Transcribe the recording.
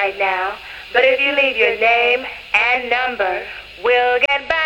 right now, but if you leave your name and number, we'll get back.